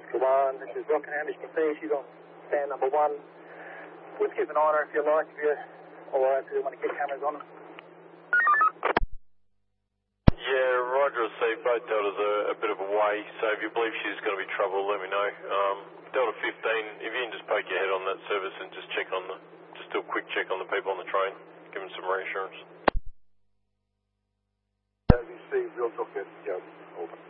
One, this is Rocket Hamish Buffet. She's on stand number 1. Please keep an eye on her if you like, if you're alright, if you want to get cameras on her. Yeah, Roger received. Both Deltas are a bit of a way, so if you believe she's going to be trouble, let me know. Delta 15, if you can just poke your head on that service and just check on just do a quick check on the people on the train, give them some reassurance. Received, real talk, over.